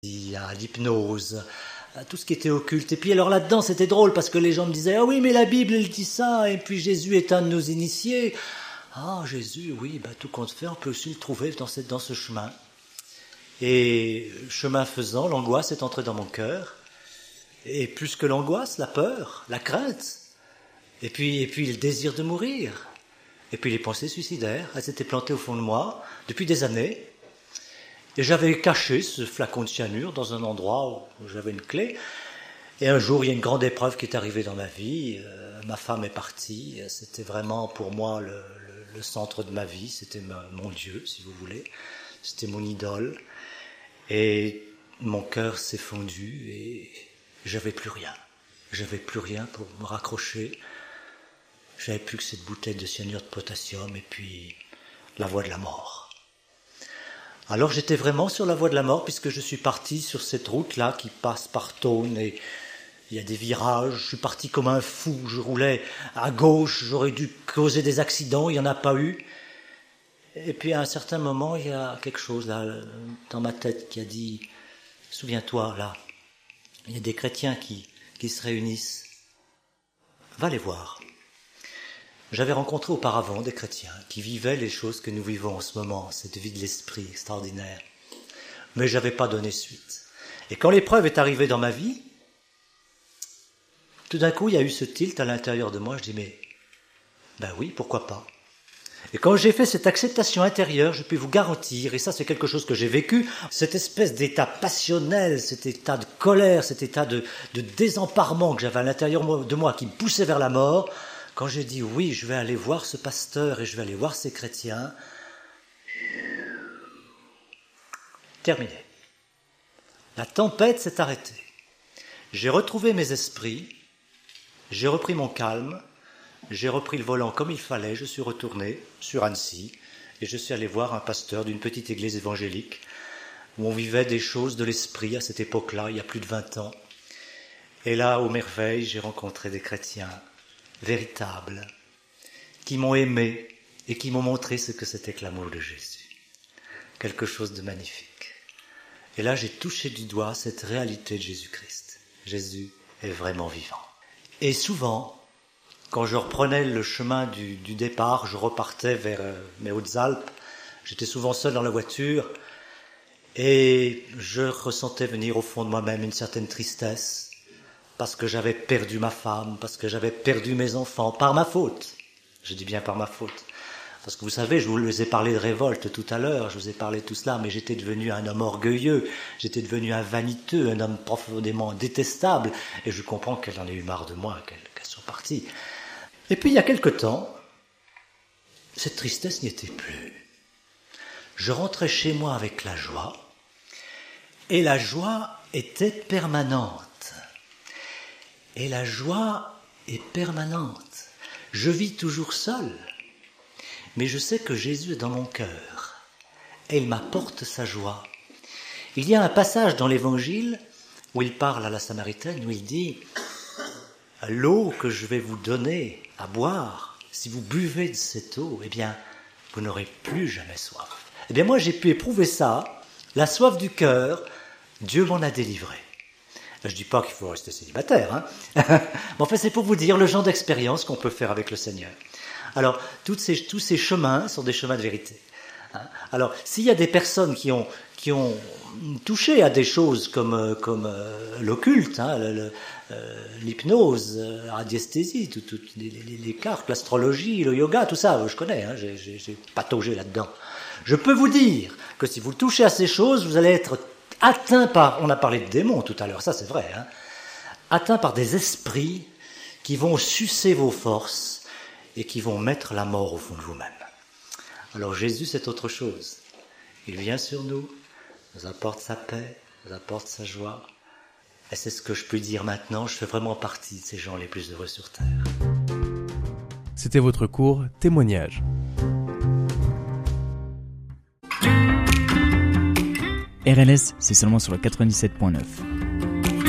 à l'hypnose, à tout ce qui était occulte. Et puis alors là-dedans, c'était drôle parce que les gens me disaient « Ah oui, mais la Bible, elle dit ça, et puis Jésus est un de nos initiés. » Ah, Jésus, oui, tout compte fait, on peut aussi le trouver dans ce chemin. Et chemin faisant, l'angoisse est entrée dans mon cœur. Et plus que l'angoisse, la peur, la crainte. Et puis le désir de mourir. Et puis les pensées suicidaires, elles s'étaient plantées au fond de moi depuis des années. Et j'avais caché ce flacon de cyanure dans un endroit où j'avais une clé. Et un jour, il y a une grande épreuve qui est arrivée dans ma vie. Ma femme est partie. C'était vraiment pour moi le centre de ma vie. C'était mon Dieu, si vous voulez. C'était mon idole. Et mon cœur s'est fondu et j'avais plus rien. J'avais plus rien pour me raccrocher. J'avais plus que cette bouteille de cyanure de potassium et puis la voie de la mort. Alors j'étais vraiment sur la voie de la mort puisque je suis parti sur cette route-là qui passe par Thônes et il y a des virages. Je suis parti comme un fou. Je roulais à gauche. J'aurais dû causer des accidents. Il n'y en a pas eu. Et puis à un certain moment, il y a quelque chose là dans ma tête qui a dit « Souviens-toi, là, il y a des chrétiens qui se réunissent. Va les voir. » J'avais rencontré auparavant des chrétiens qui vivaient les choses que nous vivons en ce moment, cette vie de l'esprit extraordinaire. Mais je n'avais pas donné suite. Et quand l'épreuve est arrivée dans ma vie, tout d'un coup, il y a eu ce tilt à l'intérieur de moi. Je dis « Mais, oui, pourquoi pas ?» Et quand j'ai fait cette acceptation intérieure, je peux vous garantir, et ça c'est quelque chose que j'ai vécu, cette espèce d'état passionnel, cet état de colère, cet état de désemparement que j'avais à l'intérieur de moi qui me poussait vers la mort, quand j'ai dit oui, je vais aller voir ce pasteur et je vais aller voir ces chrétiens, terminé. La tempête s'est arrêtée. J'ai retrouvé mes esprits, j'ai repris mon calme, j'ai repris le volant comme il fallait, je suis retourné sur Annecy et je suis allé voir un pasteur d'une petite église évangélique où on vivait des choses de l'esprit à cette époque-là, il y a plus de 20 ans. Et là, aux merveilles, j'ai rencontré des chrétiens véritables qui m'ont aimé et qui m'ont montré ce que c'était que l'amour de Jésus. Quelque chose de magnifique. Et là, j'ai touché du doigt cette réalité de Jésus-Christ. Jésus est vraiment vivant. Et souvent, quand je reprenais le chemin du départ, je repartais vers mes Hautes-Alpes. J'étais souvent seul dans la voiture et je ressentais venir au fond de moi-même une certaine tristesse parce que j'avais perdu ma femme, parce que j'avais perdu mes enfants, par ma faute. Je dis bien par ma faute. Parce que vous savez, je vous ai parlé de révolte tout à l'heure, je vous ai parlé de tout cela, mais j'étais devenu un homme orgueilleux, j'étais devenu un vaniteux, un homme profondément détestable, et je comprends qu'elle en ait eu marre de moi, qu'elle soit partie. Et puis il y a quelque temps, cette tristesse n'y était plus. Je rentrais chez moi avec la joie, et la joie était permanente. Et la joie est permanente. Je vis toujours seul, mais je sais que Jésus est dans mon cœur, et il m'apporte sa joie. Il y a un passage dans l'Évangile où il parle à la Samaritaine, où il dit « L'eau que je vais vous donner à boire, si vous buvez de cette eau, eh bien, vous n'aurez plus jamais soif. » Eh bien, moi, j'ai pu éprouver ça, la soif du cœur, Dieu m'en a délivré. Je ne dis pas qu'il faut rester célibataire, hein. Mais enfin, c'est pour vous dire le genre d'expérience qu'on peut faire avec le Seigneur. Alors, tous ces chemins sont des chemins de vérité. Hein. Alors, s'il y a des personnes qui ont touché à des choses comme l'occulte, hein, l'hypnose, la radiesthésie, toutes les cartes, l'astrologie, le yoga, tout ça, je connais, hein, j'ai pataugé là-dedans. Je peux vous dire que si vous touchez à ces choses, vous allez être atteint par, on a parlé de démons tout à l'heure, ça c'est vrai, hein, atteint par des esprits qui vont sucer vos forces et qui vont mettre la mort au fond de vous-même. Alors Jésus, c'est autre chose. Il vient sur nous apporte sa paix, nous apporte sa joie. Et c'est ce que je peux dire maintenant, je fais vraiment partie de ces gens les plus heureux sur Terre. C'était votre cours Témoignage. RLS, c'est seulement sur le 97.9.